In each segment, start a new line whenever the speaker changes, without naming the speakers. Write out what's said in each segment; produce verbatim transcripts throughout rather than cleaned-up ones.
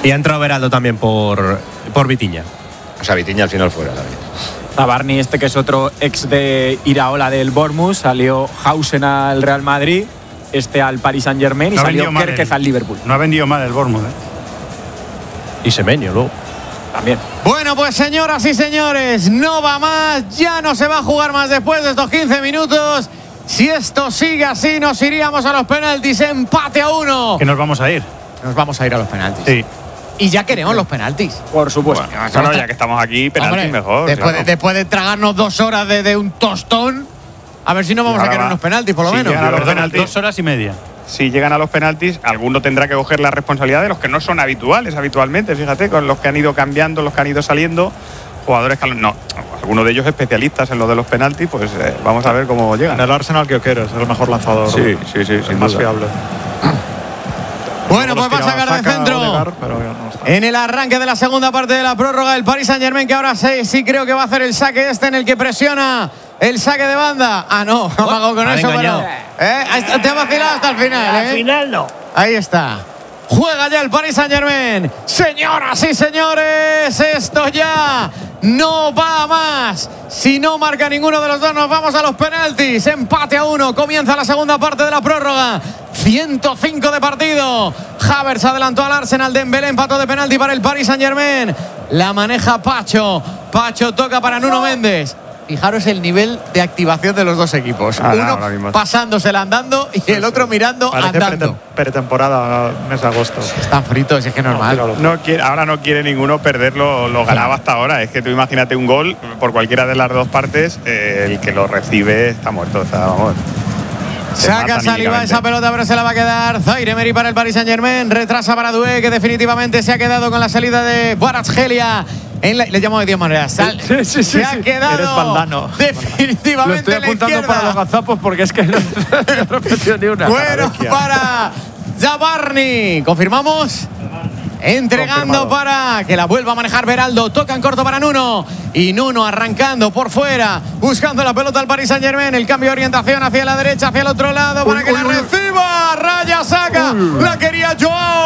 Y ha entrado Beraldo también por, por Vitiña.
O sea, Vitiña al final fuera también.
Zabarni, este que es otro ex de Iraola del Bournemouth, salió Hausen al Real Madrid, este al Paris Saint-Germain y
no
salió Kerkez al Liverpool.
No ha vendido mal el Bournemouth, ¿eh?
Y Semenyo luego.
También.
Bueno, pues señoras y señores, no va más, ya no se va a jugar más después de estos quince minutos. Si esto sigue así, nos iríamos a los penaltis, empate a uno.
Que nos vamos a ir.
Nos vamos a ir a los penaltis.
Sí.
Y ya queremos los penaltis.
Por supuesto.
Bueno, bueno, ya que estamos aquí, penaltis
Hombre,
mejor.
Después,
claro.
de, después de tragarnos dos horas de, de un tostón, a ver si no vamos a querer
va.
unos penaltis, por lo
Sí,
menos.
ya,
Perdona,
penaltis.
dos horas y media.
Si llegan a los penaltis, alguno tendrá que coger la responsabilidad de los que no son habituales habitualmente, fíjate, con los que han ido cambiando, los que han ido saliendo, jugadores que no, algunos de ellos especialistas en lo de los penaltis, pues eh, vamos a ver cómo llegan.
En el Arsenal que Oquero es el mejor lanzador.
Sí, sí, sí,
el
sin
más
duda.
fiable.
Bueno,
Luego
pues
los
va a sacar
tiraba
de
Saka,
centro.
Odegaard, pero ya no está.
En el arranque de la segunda parte de la prórroga, el Paris Saint-Germain, que ahora sí, sí creo que va a hacer el saque este en el que presiona el saque de banda. Ah, no, ha pagado con
ha
eso,
engañado.
pero ¿eh? Ahí te ha vacilado hasta el final.
Al
¿eh?
final no.
Ahí está. Juega ya el Paris Saint-Germain. Señoras y señores, esto ya no va más. Si no marca ninguno de los dos, nos vamos a los penaltis. Empate a uno. Comienza la segunda parte de la prórroga. ciento cinco de partido. Havertz adelantó al Arsenal. Dembélé empató de penalti para el Paris Saint-Germain. La maneja Pacho. Pacho toca para Nuno Méndez. Fijaros el nivel de activación de los dos equipos.
Ah,
Uno
ahora mismo.
pasándosela andando y el otro mirando
Parece
andando.
pretem- pretemporada, mes de agosto.
Están fritos, es que es normal.
No quiere, ahora no quiere ninguno perder lo, lo ganado hasta ahora. Es que tú imagínate un gol por cualquiera de las dos partes, eh, el que lo recibe está muerto. O sea, vamos. Se
Saca
mata
Saliba
anímicamente.
esa pelota, pero se la va a quedar Zaire Emery para el Paris Saint-Germain. Retrasa para Doué, que definitivamente se ha quedado con la salida de Kvaratskhelia. En la, le llamo de diez maneras. Sal,
Sí, sí, sí,
se ha
sí.
quedado
Eres Valdano.
definitivamente
Lo estoy
en la
apuntando
izquierda.
para los gazapos porque es que no he repetido ni una.
Bueno, para Zabarni. ¿Confirmamos? Entregando
Confirmado.
para que la vuelva a manejar Beraldo. Toca en corto para Nuno. Y Nuno arrancando por fuera. Buscando la pelota al Paris Saint-Germain. El cambio de orientación hacia la derecha, hacia el otro lado. Para
Uy,
que
uy,
la
uy.
reciba. Raya saca. La quería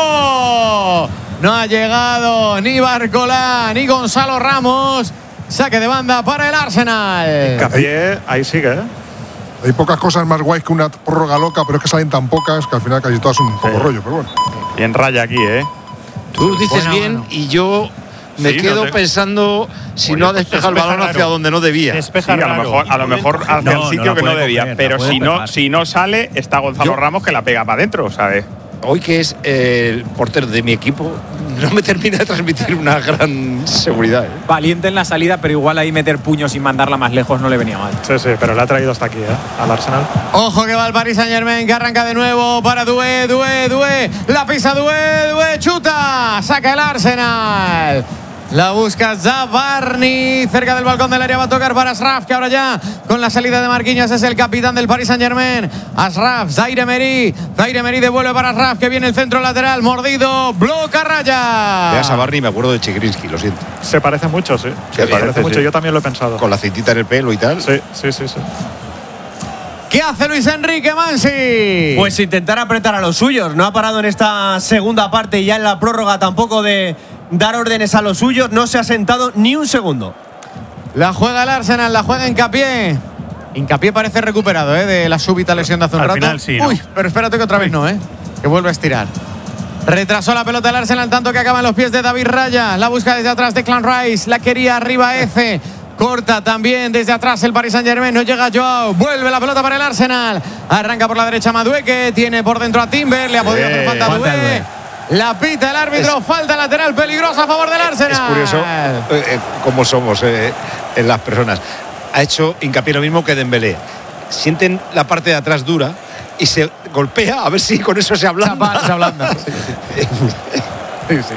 Joao. No ha llegado ni Barcolá ni Gonzalo Ramos. Saque de banda para el Arsenal.
Café, ahí sigue, ¿eh?
Hay pocas cosas más guays que una prórroga loca, pero es que salen tan pocas que al final casi todas son un poco rollo, pero bueno.
Bien raya aquí, ¿eh?
Tú dices
Bueno,
bien
bueno.
y yo me
Sí, no
quedo
sé.
pensando si
Oye,
no ha
pues
despejado el
despeja
balón
raro.
hacia donde no debía.
Despeja
Sí, a lo
raro.
mejor, a lo mejor hacia
No,
el
no
sitio
la
que no
puede
debía.
coger,
pero
la puede
si no,
pegar.
si no sale, está Gonzalo
Yo-
Ramos que la pega para adentro, ¿sabes?
Hoy que es eh, el portero de mi equipo, no me termina de transmitir una gran seguridad. ¿eh?
Valiente en la salida, pero igual ahí meter puños y mandarla más lejos no le venía mal.
Sí, sí, pero le ha traído hasta aquí, ¿eh? Al Arsenal.
Ojo que va el Paris Saint-Germain, que arranca de nuevo para Doué, Doué, Doué. La pisa Doué, Doué, chuta. Saca el Arsenal. La busca Zabarni. Cerca del balcón del área va a tocar para Ashraf, que ahora ya con la salida de Marquinhos es el capitán del Paris Saint-Germain. Ashraf, Zaire Emery. Zaire Emery devuelve para Ashraf, que viene el centro lateral. Mordido, bloca Raya.
Veas a Barney, me acuerdo de Chigrinsky, lo siento.
Se parece mucho, sí. Se
bien,
parece
sí.
mucho, yo también lo he pensado.
Con la cintita en el pelo y tal.
Sí, sí, sí, sí.
¿Qué hace Luis Enrique Mansi?
Pues intentar apretar a los suyos. No ha parado en esta segunda parte y ya en la prórroga tampoco de dar órdenes a los suyos. No se ha sentado ni un segundo.
La juega el Arsenal, la juega Hincapié. Hincapié parece recuperado, ¿eh? De la súbita lesión de hace un
Al
rato.
final sí, ¿no?
Uy, pero espérate que otra vez no, ¿eh? Que vuelve a estirar. Retrasó la pelota el Arsenal, tanto que acaba en los pies de David Raya. La busca desde atrás de Declan Rice. La quería arriba Eze. Corta también desde atrás el Paris Saint-Germain. No llega Joao. Vuelve la pelota para el Arsenal. Arranca por la derecha Madué, que tiene por dentro a Timber. Le ha podido hacer falta a
falta
Madué.
Doué.
La pita el árbitro.
Es-
falta lateral peligrosa a favor del Arsenal.
Es curioso eh, eh, cómo somos eh, en las personas. Ha hecho hincapié lo mismo que Dembélé. Sienten la parte de atrás dura y se golpea a ver si con eso se ablanda.
Se ablanda. Sí, sí. Sí, sí.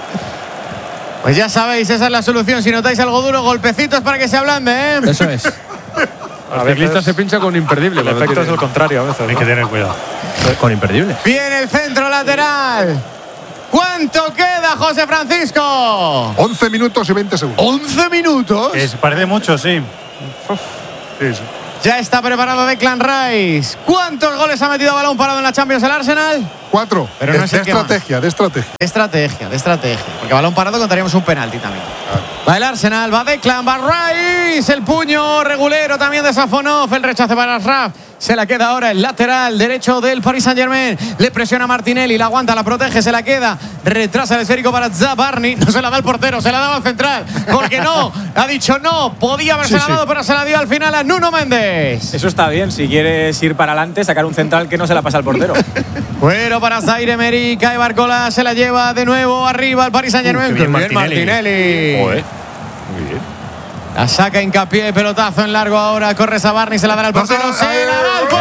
Pues ya sabéis, esa es la solución. Si notáis algo duro, golpecitos para que se ablande, ¿eh?
Eso es.
A veces
se pincha con imperdible.
el efecto es el contrario a veces.
Hay
¿no?
que tener cuidado.
Con imperdible.
Viene el centro lateral. ¿Cuánto queda, José Francisco?
once minutos y veinte segundos.
once minutos.
Que se parece mucho, sí.
Sí, sí.
Ya está preparado Declan Rice. ¿Cuántos goles ha metido a balón parado en la Champions el Arsenal?
Cuatro.
Pero
de,
no es
de
el que más.
estrategia, de estrategia.
De estrategia, de estrategia. Porque balón parado contaríamos un penalti también. Va el Arsenal, va Declan, va Rice, el puño regulero también de Safonov, el rechace para Ashraf. Se la queda ahora el lateral derecho del Paris Saint-Germain. Le presiona Martinelli, la aguanta, la protege, se la queda. Retrasa el esférico para Zabarni. No se la da el portero, se la daba al central. Porque no, ha dicho no. Podía haberse
Sí,
la
sí.
dado, pero se la dio al final a Nuno Méndez.
Eso está bien. Si quieres ir para adelante, sacar un central que no se la pasa al portero.
Bueno, para Zaire Emery, cae Barcola, se la lleva de nuevo arriba al Paris Saint-Germain.
Uh, qué bien
Qué bien
Martinelli.
Martinelli.
Joder, muy bien.
La saca hincapié, pelotazo en largo ahora. Corre Sabarni, se la da al portero. Se la da al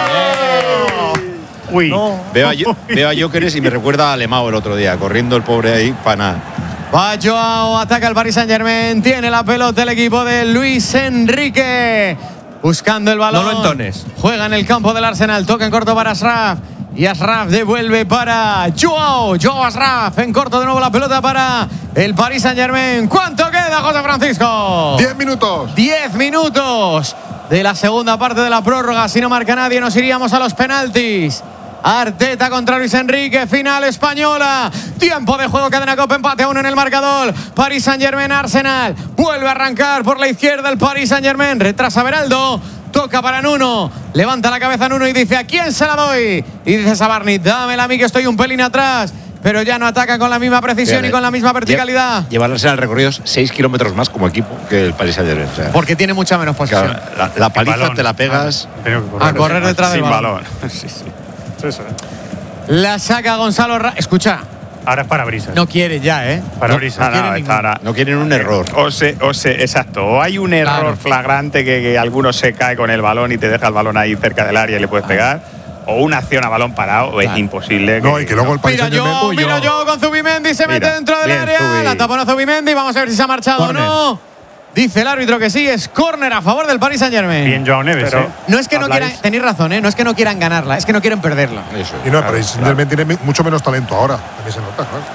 portero.
Uy.
Veo a, Yo- veo a Jóqueres y me recuerda a Alemão el otro día, corriendo el pobre ahí para nada.
Va Joao, ataca el Paris Saint-Germain. Tiene la pelota el equipo de Luis Enrique. Buscando el balón.
No lo entones.
Juega en el campo del Arsenal. Toca en corto para Ashraf. Y Ashraf devuelve para Joao. Joao Ashraf. En corto de nuevo la pelota para el Paris Saint-Germain. ¿Cuánto queda, José Francisco?
Diez minutos.
Diez minutos de la segunda parte de la prórroga. Si no marca nadie, nos iríamos a los penaltis. Arteta contra Luis Enrique, final española. Tiempo de juego, cadena Copa, empate a uno en el marcador. Paris Saint-Germain, Arsenal. Vuelve a arrancar por la izquierda el Paris Saint-Germain. Retrasa Beraldo. Toca para Nuno. Levanta la cabeza Nuno y dice: ¿a quién se la doy? Y dice Sabarni: dámela a mí que estoy un pelín atrás. Pero ya no ataca con la misma precisión
Fíjate,
y con la misma verticalidad.
lle- Llevarse al recorrido seis kilómetros más como equipo que el Paris Saint-Germain. O sea,
Porque tiene mucha menos posesión.
claro, la, la paliza
Balón.
te la pegas.
Ah, tengo que
A correr detrás del
Sin
balón.
balón. Sí, sí.
Sí, sí.
La saca Gonzalo Ra Escucha,
Ahora es parabrisas.
no quiere ya, ¿eh?
Parabrisas.
No, no,
quieren
está ahora-
No quieren un error.
O se, o se, exacto. O hay un error
Claro.
flagrante que, que alguno se cae con el balón y te deja el balón ahí cerca del área y le puedes pegar. O una acción a balón parado. O es imposible.
No, y que luego el Paris
Mira yo,
Saint-Germain.
mira yo con Zubimendi, se mete
Mira,
dentro del
bien,
área.
Zubi.
La tapona Zubimendi, vamos a ver si se ha marchado
Córner.
o no. Dice el árbitro que sí, es córner a favor del Paris Saint-Germain.
Bien Joao Neves,
Pero-
¿eh?
No es que no
Habláis-
quieran, tenéis razón, ¿eh? No es que no quieran ganarla, es que no quieren perderla.
Eso.
Y no, el Paris Saint-Germain tiene mi- mucho menos talento ahora. También se nota, claro.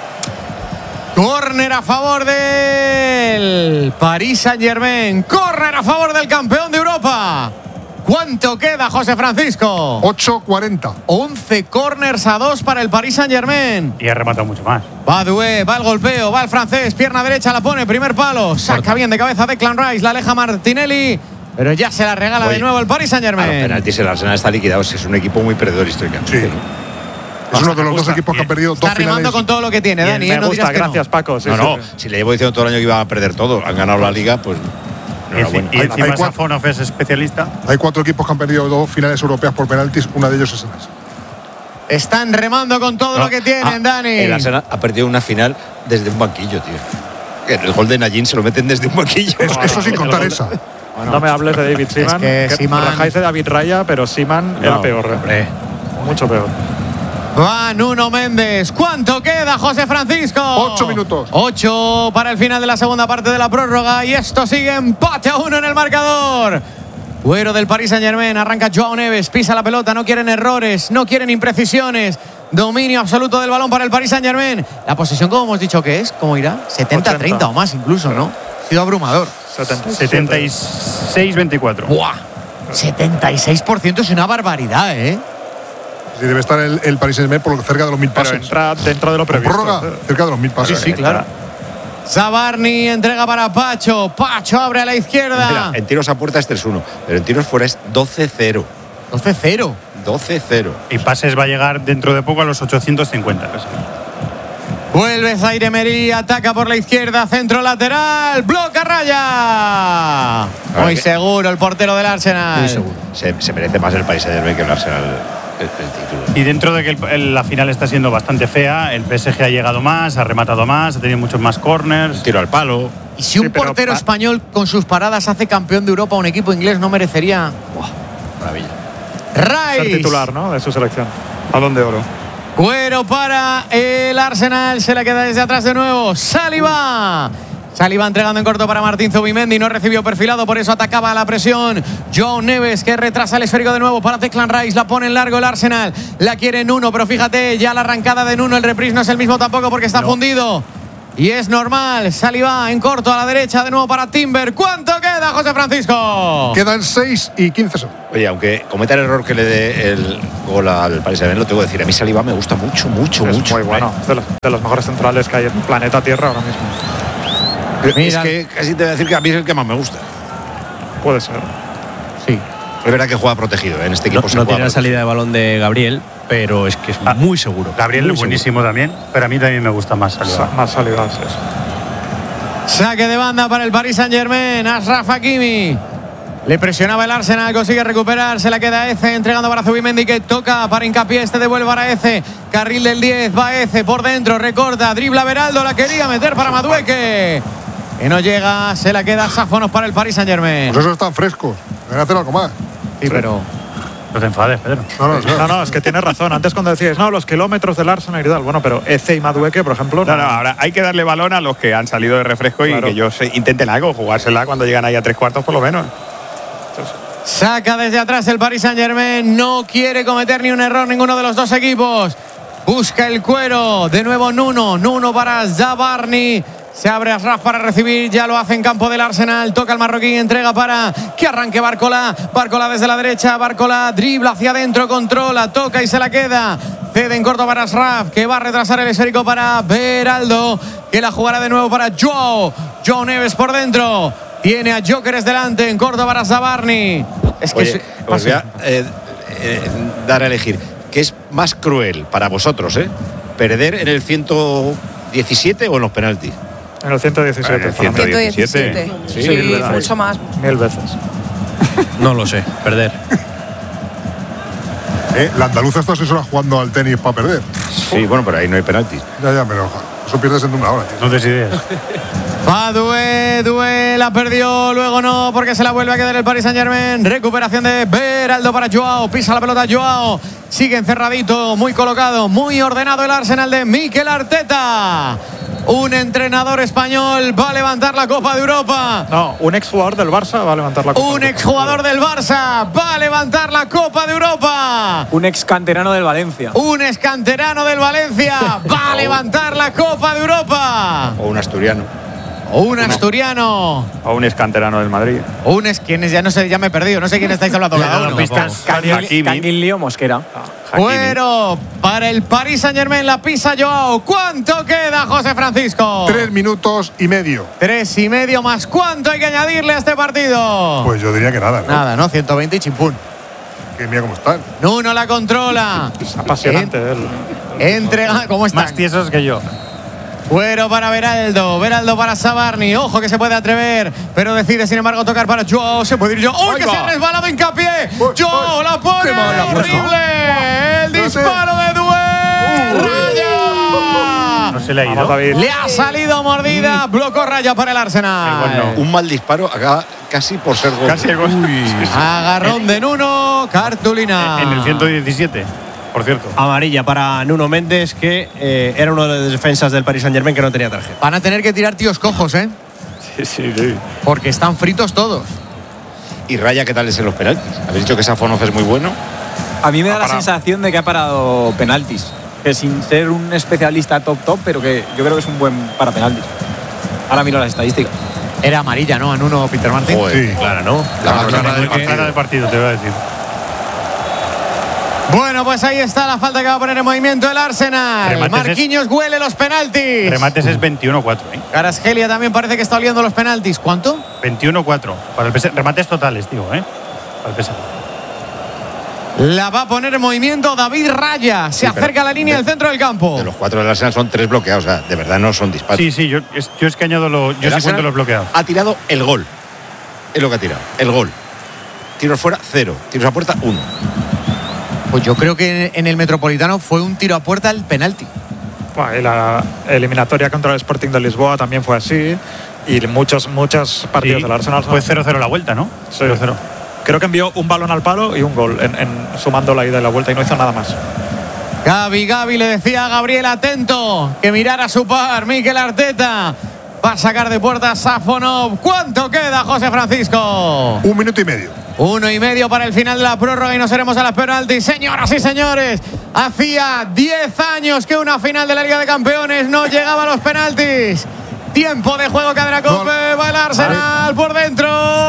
Córner a favor del Paris Saint-Germain. Córner a favor del campeón de Europa. ¿Cuánto queda, José Francisco?
ocho cuarenta.
once corners a dos para el Paris Saint-Germain.
Y ha rematado mucho más.
Va Doué, va el golpeo, va el francés, pierna derecha, la pone, primer palo, saca bien de cabeza Declan Rice, la aleja Martinelli, pero ya se la regala
Oye,
de nuevo el Paris
A los
Saint-Germain.
penaltis el Arsenal está liquidado. Si es un equipo muy perdedor históricamente.
Sí. Es uno de los dos
gusta.
equipos que han perdido
Está
dos
remando
finales.
con todo lo que tiene,
Bien,
Dani,
me
¿eh? No
gusta,
dirás que no.
gracias Paco. Sí,
No,
sí,
no.
sí.
Si le llevo diciendo todo el año que iban a perder todo, han ganado la liga, pues.
Y, enci-
enhorabuena.
y
Hay-
encima
hay cuatro-
Safonov es especialista.
Hay cuatro equipos que han perdido dos finales europeas por penaltis. Una de ellos es el Arsenal.
Están remando con todo lo que tienen,
Ah,
Dani.
El Arsenal ha perdido una final desde un banquillo, tío. El gol de Najin se lo meten desde un banquillo.
Es- eso sin contar esa.
no me hables de David Seaman.
que Seaman-
rajáis de David Raya, pero Seaman era peor. ¿eh?
Hombre.
Mucho peor.
Va Nuno Méndez. ¿Cuánto queda, José Francisco?
Ocho minutos.
Ocho para el final de la segunda parte de la prórroga. Y esto sigue empate a uno en el marcador. Güero del Paris Saint-Germain. Arranca Joao Neves. Pisa la pelota. No quieren errores. No quieren imprecisiones. Dominio absoluto del balón para el Paris Saint-Germain. La posesión, como hemos dicho que es, ¿cómo irá? setenta a treinta o más incluso, ¿no? Ha sido abrumador.
setenta y seis veinticuatro.
¡Buah! setenta y seis por ciento es una barbaridad, ¿eh?
Sí, debe estar el, el Paris Saint-Germain por cerca de los mil
Pero
pases.
entra dentro de lo
Con
previsto.
prórroga, cerca de los mil pases.
Sí, claro. Zabarni entrega para Pacho. Pacho abre a la izquierda.
Mira, en tiros a puerta es tres uno, pero en tiros fuera es doce cero.
doce cero.
doce cero.
Y pases va a llegar dentro de poco a los ochocientos cincuenta.
Vuelve Zaire Emery, ataca por la izquierda, centro lateral, bloca raya. Muy
que-
seguro el portero del Arsenal.
Se, se merece más el Paris Saint-Germain que el Arsenal el, el título.
Y dentro de que el- el- la final está siendo bastante fea, el P S G ha llegado más, ha rematado más, ha tenido muchos más corners.
Tiro al palo.
Y si un
Sí, pero
portero
pa-
español con sus paradas hace campeón de Europa, un equipo inglés no merecería.
Maravilla.
Ser
Rice.
titular, ¿no? De su selección.
Balón de oro.
Cuero para el Arsenal. Se la queda desde atrás de nuevo. Saliba. Saliba entregando en corto para Martín Zubimendi. No recibió perfilado, por eso atacaba a la presión. Joao Neves, que retrasa el esférico de nuevo para Declan Rice. La pone en largo el Arsenal. La quiere Nuno, pero fíjate, ya la arrancada de Nuno. El reprise no es el mismo tampoco porque está
No.
fundido. Y es normal. Saliba en corto a la derecha de nuevo para Timber. ¿Cuánto queda, José Francisco?
Quedan seis y quince segundos.
Oye, aunque cometa el error que le dé el gol al Paris Saint-Germain, lo tengo que decir. A mí Saliba me gusta mucho, mucho,
es
mucho.
muy bueno. De los, de los mejores centrales que hay en el planeta Tierra ahora mismo.
Mira. Es que casi te voy a decir que a mí es el que más me gusta.
Puede ser.
Sí.
Es verdad que juega protegido, ¿eh? En este equipo
No,
se
no
juega
tiene la salida de balón de Gabriel, pero es que es
Ah,
muy seguro.
Gabriel
muy
es buenísimo
seguro.
también, pero a mí también me gusta más Saliba.
Sa- Más Saliba, sí.
Saque de banda para el Paris Saint-Germain. Achraf Hakimi. Le presionaba el Arsenal, consigue recuperar. Se la queda Eze, entregando para Zubimendi, que toca para Hincapié. Este devuelve para Eze. Carril del diez, va Eze por dentro, recorta, dribla Beraldo, la quería meter para Madueque. Que no llega, se la queda Sáfonos para el Paris Saint-Germain.
Pues esos están frescos. Deben hacer algo más.
Sí, pero
No te enfades, Pedro.
No, no, no.
No, no, es que tienes razón. Antes cuando decías, no, los kilómetros del Arsenal y tal. Bueno, pero Eze y Madueque, por ejemplo.
No, no, ahora hay que darle balón a los que han salido de refresco
Claro.
y que ellos se- intenten algo, jugársela cuando llegan ahí a tres cuartos por lo menos.
saca desde atrás el Paris Saint-Germain. No quiere cometer ni un error ninguno de los dos equipos. Busca el cuero. De nuevo Nuno. Nuno para Zabarni. Se abre Achraf para recibir. Ya lo hace en campo del Arsenal. Toca el marroquí. Entrega para que arranque Barcola. Barcola desde la derecha. Barcola dribla hacia adentro. Controla. Toca y se la queda. Cede en corto para Achraf, que va a retrasar el esférico para Beraldo, que la jugará de nuevo para Joao. Joao Neves por dentro. Tiene a Jokeres delante. En corto para Zabarni. Es que
Oye,
se-
os voy a eh, eh, dar a elegir. ¿Qué es más cruel para vosotros, eh? ¿Perder en el ciento diecisiete o en los penaltis?
En el ciento diecisiete.
En el
para mí.
ciento diecisiete.
ciento diecisiete.
Sí,
Sí,
es verdad.
mucho más.
Mil veces.
No lo sé, perder.
Eh, la andaluza está seis horas jugando al tenis para perder.
Sí, bueno, pero ahí no hay penaltis.
Ya, ya, pero eso pierdes en una hora, tío.
No des ideas.
Va Doué, Doué la perdió, luego no, porque se la vuelve a quedar el Paris Saint-Germain. Recuperación de Beraldo para Joao, pisa la pelota Joao, sigue encerradito, muy colocado, muy ordenado el Arsenal de Mikel Arteta. Un entrenador español va a levantar la Copa de Europa.
No, un exjugador del Barça va a levantar la Copa.
Un exjugador del Barça va a levantar la Copa de Europa.
Un ex canterano del Valencia.
Un escanterano del Valencia va a levantar la Copa de Europa.
O un asturiano.
O un asturiano.
O un escanterano del Madrid.
O un es quien es, ya no sé, ya me he perdido, no sé quién estáis hablando cada uno.
Canguil Lío Mosquera.
Bueno, para el Paris Saint-Germain la pisa Joao. ¿Cuánto queda, José Francisco?
Tres minutos y medio.
Tres y medio más. ¿Cuánto hay que añadirle a este partido?
Pues yo diría que nada, ¿no?
Nada, ¿no? ciento veinte y chimpún.
Que mira cómo están.
Nuno la controla.
Es apasionante. él.
Entrega. ¿Cómo está?
Más tiesos que yo.
Cuero para Beraldo, Beraldo para Zabarni, ojo que se puede atrever, pero decide sin embargo tocar para Joao, se puede ir Joao, ¡uy, que se ha resbalado Hincapié! Joao la pone, horrible, el disparo de Doué, Raya.
No se le ha
Vamos,
ido.
David.
Le ha salido mordida, bloco Raya para el Arsenal.
Un mal disparo acaba casi por ser gol.
Casi el gol.
Agarrón de Nuno, cartulina.
En el ciento diecisiete, por cierto.
Amarilla para Nuno Méndez, que eh, era uno de los defensas del Paris Saint-Germain que no tenía tarjeta.
Van a tener que tirar tíos cojos, ¿eh?
Sí, sí, sí.
Porque están fritos todos.
¿Y Raya qué tal es en los penaltis? Habéis dicho que Safonov es muy bueno.
A mí me da
Ha
la
parado.
sensación de que ha parado penaltis. Que sin ser un especialista top top, pero que yo creo que es un buen para penaltis. Ahora miro las estadísticas.
Era amarilla, ¿no? A Nuno Peter Martin.
Joder.
Sí.
Clara, ¿no?
La
Ah,
más clara
claro,
del
que-
partido.
Cara de partido, te voy a decir.
Bueno, pues ahí está la falta que va a poner en movimiento el Arsenal.
Remates es-
Marquinhos huele los penaltis.
Remates es veintiuno cuatro, ¿eh?
Carasgelia también parece que está oliendo los penaltis. ¿Cuánto?
veintiuno cuatro. Para el P S G. Remates totales, digo, ¿eh? Para el P S G.
La va a poner en movimiento David Raya. Se
Sí, pero
acerca a la línea
de-
del centro del campo.
De los cuatro del Arsenal son tres bloqueados. O sea, de verdad no son disparos.
Sí, sí, yo es, yo es que añado lo, yo
El
sí
Arsenal
cuento los bloqueados.
Ha tirado el gol. Es lo que ha tirado. El gol. Tiros fuera, cero. Tiros a puerta, uno.
Pues yo creo que en el Metropolitano fue un tiro a puerta el penalti.
Bueno, y la eliminatoria contra el Sporting de Lisboa también fue así. Y muchos, muchos partidos
Sí,
del Arsenal.
fue cero cero la vuelta, ¿no?
Sí.
cero cero.
Creo que envió un balón al palo y un gol, en, en- sumando la ida y la vuelta, y no hizo nada más.
Gaby, Gaby le decía a Gabriel atento que mirara a su par. Mikel Arteta va a sacar de puerta a Safonov. ¿Cuánto queda, José Francisco?
Un minuto y medio.
Uno y medio para el final de la prórroga y nos iremos a las penaltis. Señoras y señores, Hacía diez años que una final de la Liga de Campeones no llegaba a los penaltis. Tiempo de juego, Cadena Cope. Va el Arsenal por dentro.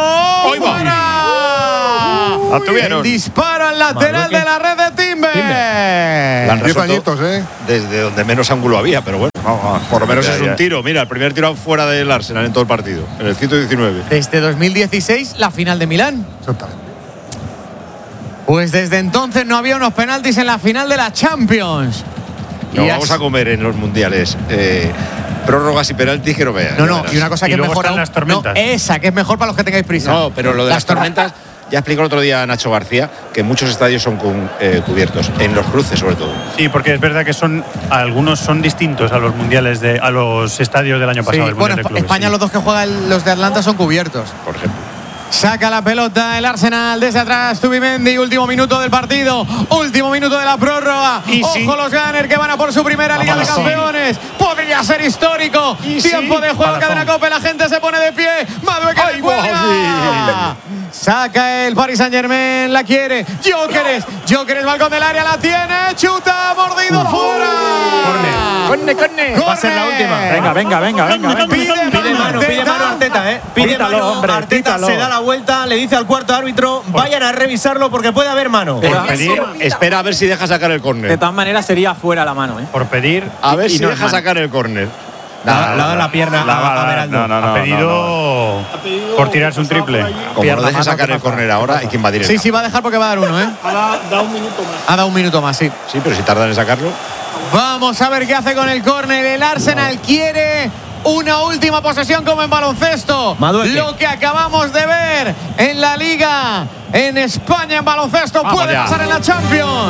¡Fuera!
La tuvieron.
El disparo al lateral de la red de Timber.
La han
Diez
resuelto
añitos, ¿eh?
desde donde menos ángulo había, pero bueno,
Vamos,
por lo menos
ya,
es
ya.
un tiro. Mira, el primer tiro fuera del Arsenal en todo el partido, en el ciento diecinueve.
Desde dos mil dieciséis, la final de Milán.
Exactamente.
Pues desde entonces no había unos penaltis en la final de la Champions.
Nos
Y
vamos
así-
a comer en los mundiales. Eh, prórrogas y penaltis que no veas.
No,
ya
no,
verás.
y una cosa
Y
que es
luego
mejor
están
aún-
las tormentas.
No, esa, que es mejor para los que tengáis prisa.
No, pero lo de las,
tor-
tormentas, ya explicó el otro día Nacho García que muchos estadios son con, eh, cubiertos, en los cruces sobre todo.
Sí, porque es verdad que son algunos son distintos a los mundiales de a los estadios del año
Sí,
pasado. el
bueno,
Mundial de
Espa-
Clubes,
España,
sí.
los dos que juegan los de Atlanta son cubiertos.
Por ejemplo.
Saca la pelota el Arsenal desde atrás. Zubimendi, último minuto del partido. Último minuto de la prórroga.
Y
Ojo
sí.
los Gunners que van a por su primera Liga de
Vámonos.
Campeones. Podría ser histórico.
Y
Tiempo
sí.
de juego,
Balazón.
Cadena Cope. La gente se pone de pie. Madueque
¡Ay,
le cuelga. Saca el Paris Saint Germain. La quiere. Jóqueres. Jóqueres, balcón del área. La tiene. Chuta. Mordido fuera.
Corne, corne.
Va a ser la última.
Venga, venga, venga, venga. venga.
Pide
Pide mano, pide mano Arteta, ¿eh? Pide
Pítalo,
mano,
hombre,
Arteta
pítalo.
se da la vuelta, le dice al cuarto árbitro, vayan a revisarlo porque puede haber mano.
Pero-
Por pedir, espera a ver si deja sacar el
De
córner.
todas maneras sería fuera la mano, ¿eh?
Por pedir.
A ver
y
si
no
deja
es mano.
sacar el córner.
Le ha le ha dado la pierna
La va
a,
a
a
dar,
Beraldo.
no, no, no,
Ha pedido por tirarse un triple.
Como
Pierna,
no deje
mano,
sacar
¿qué
el
pasa?
córner ahora, hay que invadir el
Sí,
campo.
sí, va a dejar porque va a dar uno, ¿eh? Ha dado un minuto más. Ha dado un minuto más, sí.
Sí, pero si tardan en sacarlo.
Vamos a ver qué hace con el córner. El Arsenal quiere una última posesión como en baloncesto.
Madueque.
Lo que acabamos de ver en la Liga, en España en baloncesto,
Vamos
puede
ya.
pasar en la Champions.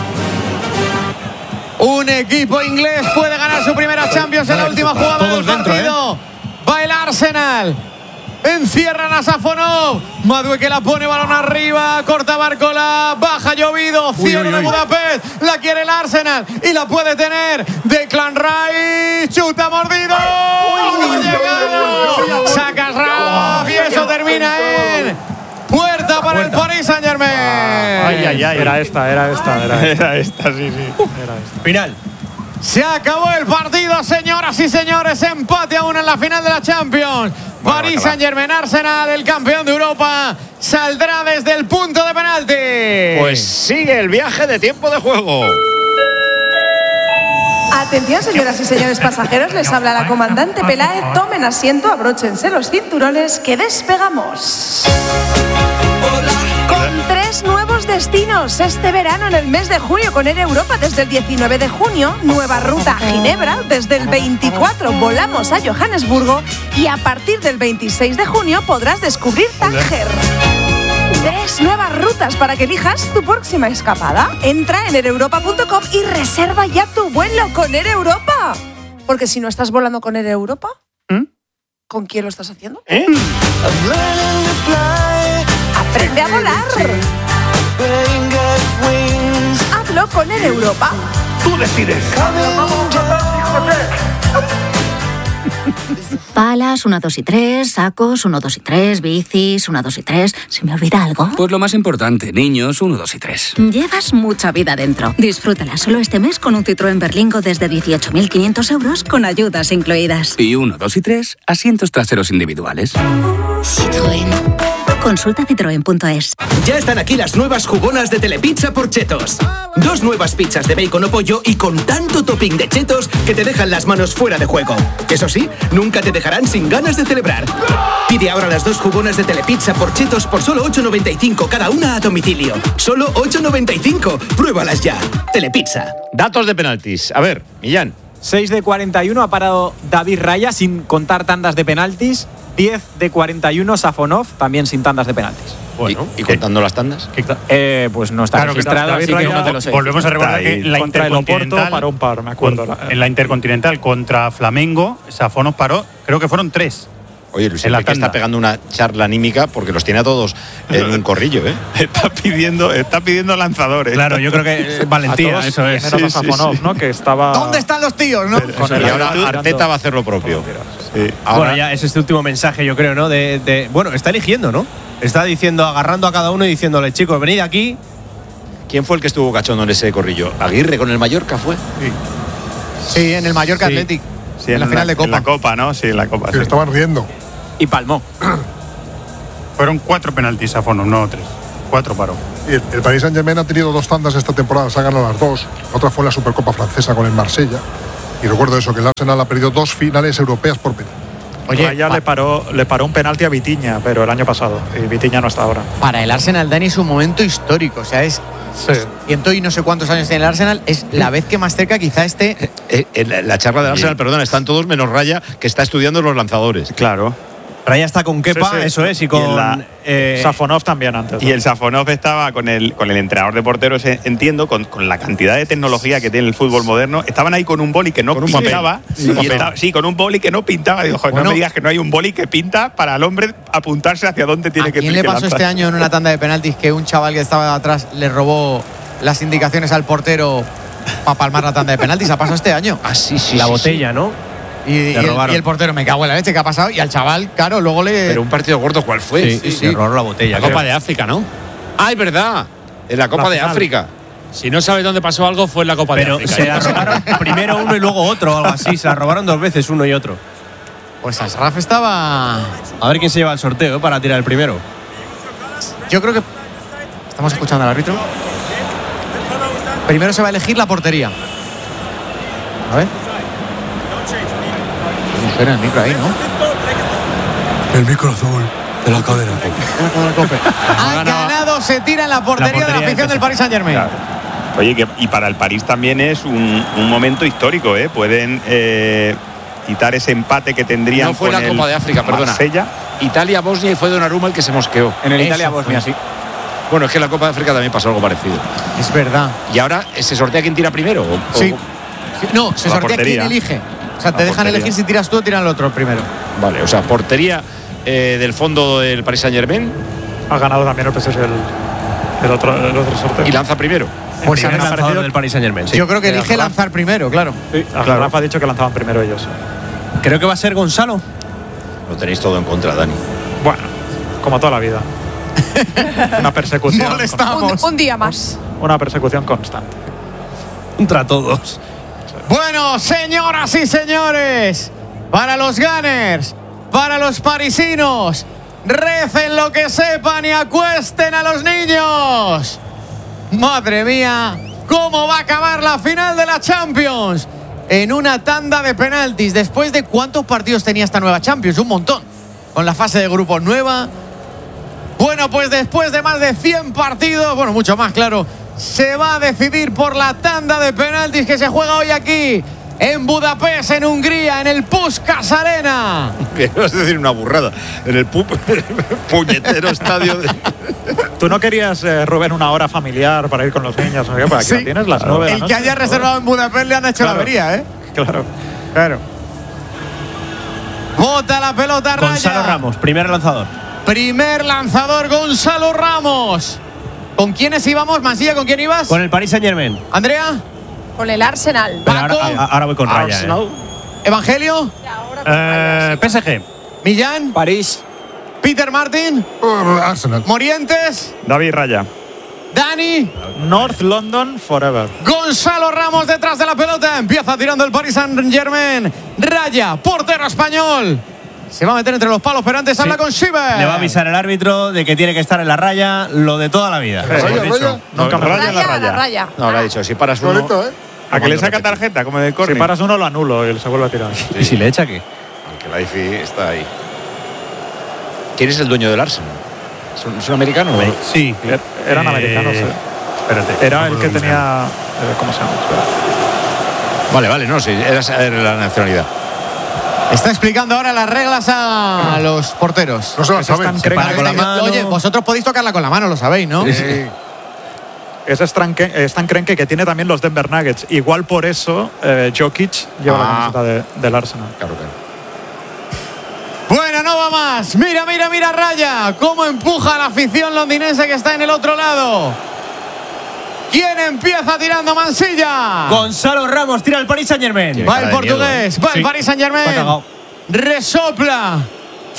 Un equipo inglés puede ganar su primera Champions en la última jugada
Todos
del
dentro,
partido. Va el Arsenal. Encierran a Safonov. Madueque la pone balón arriba. Corta Barcola. Baja Llovido. Cierre
uy,
de
uy.
Budapest. La quiere el Arsenal. Y la puede tener. Declan Rice. Chuta mordido. ¡No ha llegado! Sacas Raf. Y eso termina en puerta para el Paris Saint Germain.
Ay, ay, ay.
Era esta, era esta, era esta.
Era esta, sí, sí.
Era esta.
Final.
Se acabó el partido, señoras y señores. Empate aún en la final de la Champions. Paris
acaba.
Saint-Germain, Arsenal, el campeón de Europa, saldrá desde el punto de penalti.
Pues sigue el viaje de tiempo de juego.
Atención, señoras y señores pasajeros, les habla la comandante Peláez. Tomen asiento, abróchense los cinturones, que despegamos. Con tres nuevos destinos este verano en el mes de junio con Air Europa desde el diecinueve de junio, nueva ruta a Ginebra, desde el veinticuatro volamos a Johannesburgo y a partir del veintiséis de junio podrás descubrir Tánger. Tres nuevas rutas para que elijas tu próxima escapada. Entra en air europa punto com y reserva ya tu vuelo con Air Europa. Porque si no estás volando con Air Europa, ¿con quién lo estás haciendo?
¿Eh?
Aprende a volar. Hazlo con Air Europa.
Tú decides.
Palas, uno, dos y tres, sacos, uno, dos y tres, bicis, uno, dos y tres. ¿Se me olvida algo?
Pues lo más importante, niños, uno, dos y tres.
Llevas mucha vida dentro. Disfrútala solo este mes con un Citroën Berlingo desde dieciocho mil quinientos euros con ayudas incluidas.
Y uno, dos y tres, asientos traseros individuales.
Citroën. Consulta citroen punto es.
Ya están aquí las nuevas jugonas de Telepizza por Chetos. Dos nuevas pizzas de bacon o pollo y con tanto topping de chetos que te dejan las manos fuera de juego. Eso sí, nunca te dejarán sin ganas de celebrar. Pide ahora las dos jugonas de Telepizza por Chetos por solo ocho noventa y cinco cada una a domicilio. Solo ocho noventa y cinco. Pruébalas ya. Telepizza.
Datos de penaltis. A ver, Millán.
seis de cuarenta y uno ha parado David Raya sin contar tandas de penaltis. diez de cuarenta y uno Safonov, también sin tandas de penaltis.
Bueno, ¿Y, y contando las tandas?
Eh, pues no está
Claro que
registrado,
David
así que
Raya,
no te lo sé.
volvemos a recordar
Está ahí.
que la
Contra el Oporto
Intercontinental
paró un par, me acuerdo.
En la Intercontinental contra Flamengo, Safonov paró, creo que fueron tres.
Oye, Luis
En la
Enrique está
tanda.
pegando una charla anímica porque los tiene a todos en un corrillo, ¿eh?
Está pidiendo, está pidiendo lanzadores.
Claro, yo creo que eh, valentía,
A todos,
eso es.
menos a
Sí, sí,
Safonov,
sí.
¿no? Que estaba.
¿Dónde están los tíos, no?
Con el
Y ahora
Real
Arteta va a hacer lo propio.
Sí.
Ahora,
Bueno, ya es este último mensaje, yo creo, ¿no? De, de- bueno, está eligiendo, ¿no? Está diciendo, agarrando a cada uno y diciéndole, chicos, venid aquí,
¿Quién fue el que estuvo cachondo en ese corrillo? Aguirre con el Mallorca fue.
Sí, sí en el Mallorca
sí.
Athletic.
Sí,
en la final de Copa.
En la Copa, ¿no? Sí, en la Copa.
Que
Sí.
estaban riendo.
Y palmó.
Fueron cuatro penaltis a fondo, no tres. Cuatro paró.
Y el, el Paris Saint-Germain ha tenido dos tandas esta temporada, se ha ganado las dos. La otra fue en la Supercopa Francesa con el Marsella. Y recuerdo eso, que el Arsenal ha perdido dos finales europeas por penalti.
Oye, Raya le paró, le paró un penalti a Vitinha, pero el año pasado. Y Vitinha no está ahora.
Para el Arsenal, Dani, es un momento histórico. O sea, es
Sí.
ciento y no sé cuántos años tiene el Arsenal. Es la vez que más cerca quizá esté.
Eh, en la charla del Arsenal, perdón, están todos menos Raya, que está estudiando los lanzadores.
Claro.
Raya está con Kepa,
Sí, sí.
eso es, y
Y
con.
en la-
eh,
Safonov también antes.
Y el Safonov estaba con el, con el entrenador de porteros, eh, entiendo, con, con la cantidad de tecnología que tiene el fútbol moderno. Estaban ahí con un boli que no
Con un papel.
pintaba.
Sí,
y
un papel.
estaba- sí, con un boli que no pintaba. Digo, joder,
Bueno.
no me digas que no hay un boli que pinta para el hombre apuntarse hacia dónde tiene
¿A
que
quién le
que
pasó
lanzar.
este año en una tanda de penaltis que un chaval que estaba atrás le robó las indicaciones al portero para palmar la tanda de penaltis? ¿Ha pasado este año?
Ah, sí, sí.
la
sí,
botella,
sí.
¿no?
Y, y el,
robaron.
y el portero, me cago en la leche, ¿qué ha pasado? Y al chaval, claro, luego le.
Pero un partido gordo, ¿cuál fue?
Sí, sí, le robaron la botella.
La Copa de África, ¿no?
Ah, es verdad. En la Copa
La
de
final.
África.
Si no sabes dónde pasó algo, fue en la Copa
Pero
de África.
se la robaron primero uno y luego otro, o algo así. Se la robaron dos veces, uno y otro.
Pues Asraf estaba.
A ver quién se lleva el sorteo, ¿eh? Para tirar el primero.
Yo creo que. Estamos escuchando al árbitro. Primero se va a elegir la portería. A ver. Suena el micro ahí, ¿no?
El micro azul de la cadena.
Ha ganado, se tira en la portería,
portería
de la afición
de
del Paris Saint-Germain.
Claro. Oye, que, y para el París también es un, un momento histórico, ¿eh? Pueden eh, quitar ese empate que tendrían
No fue
con
la
el
Copa de África, perdona.
Marsella.
Italia-Bosnia y fue Donnarumma el que se mosqueó.
En el
Eso
Italia-Bosnia,
fue.
sí.
Bueno, es que en la Copa de África también pasó algo parecido.
Es verdad.
¿Y ahora se sortea quién tira primero? ¿O- o-
Sí. Sí, No, se
La
sortea quién
portería.
elige. O sea, te
La
dejan
portería.
elegir si tiras tú o tiran el otro primero.
Vale, o sea, portería eh, del fondo del Paris Saint-Germain
Ha ganado también el P S G el, el otro, el otro sorteo.
y lanza primero.
Pues
Primer
a mí me ha
lanzador
parecido-
del Paris Saint-Germain. Sí.
Yo creo que
Era
elige
Rafa.
lanzar primero, claro.
Sí,
Claro.
Rafa ha dicho que lanzaban primero ellos.
Creo que va a ser Gonzalo.
Lo tenéis todo en contra, Dani.
Bueno, como toda la vida. Una persecución.
Molestamos.
Un, un día más.
Una persecución constante.
Contra todos.
Bueno, señoras y señores, para los Gunners, para los parisinos, recen lo que sepan y acuesten a los niños. Madre mía, ¿cómo va a acabar la final de la Champions? En una tanda de penaltis. ¿Después de cuántos partidos tenía esta nueva Champions? Un montón. Con la fase de grupos nueva. Bueno, pues después de más de cien partidos, bueno, mucho más, claro, se va a decidir por la tanda de penaltis que se juega hoy aquí, en Budapest, en Hungría, en el Puskás Arena.
Que vas a decir una burrada. En el pu puñetero estadio de...
Tú no querías, eh, Rubén, una hora familiar para ir con los niños, ¿no? Para aquí
Sí.
la tienes las nueve de la
El
noche.
que haya reservado en Budapest le han hecho
Claro.
la avería, ¿eh?
Claro.
Claro. Bota la pelota, Raya.
Gonzalo Ramos, primer lanzador.
Primer lanzador, Gonzalo Ramos. ¿Con quiénes íbamos, Mansilla? ¿Con quién ibas?
Con el Paris Saint-Germain.
Andrea,
Con el Arsenal.
Pero ahora,
Paco.
a- ahora voy con Raya. eh.
Evangelio,
Eh, P S G.
Millán,
París.
Peter Martin,
Por Arsenal.
Morientes,
David Raya.
Dani,
North London forever.
Gonzalo Ramos detrás de la pelota. Empieza tirando el Paris Saint-Germain. Raya, portero español. Se va a meter entre los palos, pero antes habla con Schieber.
Le va a avisar el árbitro de que tiene que estar en la raya, lo de toda la vida.
Raya,
hemos dicho.
raya.
Nunca
No,
me
Raya en la
Raya,
raya.
la raya.
No, lo ha dicho. Si paras uno.
Bonito, ¿eh?
A que le saca tarjeta, como de
Si
córner.
paras uno, lo anulo y se vuelve a tirar.
¿Y si le echa qué?
Aunque la IFI está ahí. ¿Quién es el dueño del Arsenal? ¿Es un, es un americano?
Sí.
Er- Eran
Eh,
americanos. sí.
Espérate.
Era
no
el
me
que
acuerdo
tenía. eh, ¿Cómo se llama? Espera.
Vale, vale, no, sí, era saber la nacionalidad.
Está explicando ahora las reglas a los porteros.
No se la
Ese es
saben.
tan
Se para con la mano.
Oye, vosotros podéis tocarla con la mano, lo sabéis, ¿no?
Sí.
Ese es Stan, Ken- eh, Stan Kroenke, que tiene también los Denver Nuggets. Igual por eso eh, Jokic lleva la
Ah.
camiseta de- del Arsenal.
Claro, claro.
Bueno, no va más. Mira, mira, mira, Raya. Cómo empuja a la afición londinense que está en el otro lado. ¿Quién empieza tirando, Mansilla?
Gonzalo Ramos tira el Paris Saint-Germain.
Tiene
Va
cara
el
de miedo,
portugués,
¿eh?
va el
Sí.
Paris
Está
Saint-Germain.
cagao.
Resopla.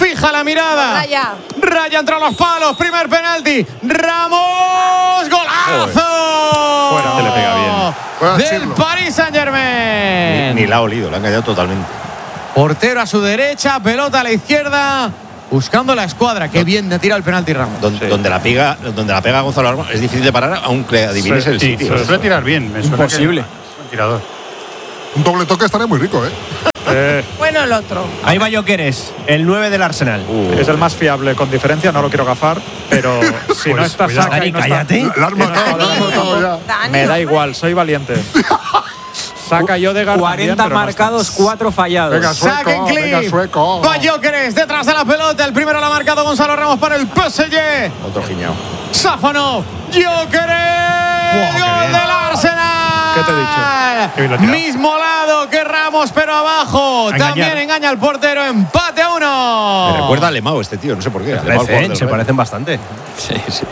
Fija la mirada.
Raya.
Raya entre los palos. Primer penalti. Ramos. ¡Golazo!
Fuera. Te le pega bien.
Fuera,
Del
Chirlo.
Paris Saint-Germain.
Ni, ni la ha olido, la ha engañado totalmente.
Portero a su derecha, pelota a la izquierda. Buscando la escuadra. Qué bien de tira el penalti Ramos.
Donde,
Sí.
donde la pega, donde la pega Gonzalo Armas es difícil de parar, aunque adivines el
Sí,
sitio.
se suele tirar bien. Me suena que
Imposible.
es buen tirador.
Un doble toque estaría muy rico, ¿eh?
Eh,
Bueno, el otro.
Ahí va Gyökeres, el nueve del Arsenal.
Uh,
es el más fiable con diferencia, no lo quiero gafar, pero si no
Pues,
está
cuidado.
Saka y
Dani,
no está-
cállate.
La has matado, la has matado ya.
Dani,
Me da
hombre.
igual, soy valiente. Saka y Odegaard
cuarenta
también, pero no
marcados,
está.
cuatro fallados.
Venga,
Saquen
sueco,
clip.
venga, sueco.
Va Gyökeres detrás de la pelota. El primero lo ha marcado Gonzalo Ramos para el P S G.
otro giñao.
Sáfano. Gyökeres.
qué
Gol
bien.
del Arsenal.
¿Qué te he dicho?
Qué bien lo ha tirado.
Mismo lado que Ramos, pero abajo.
A engañar.
También engaña al portero. Empate a uno.
Me recuerda a Lemao este tío, no sé por qué. a Lemao, el jugador
Parecen,
del
se
Real.
parecen bastante.
Sí, sí.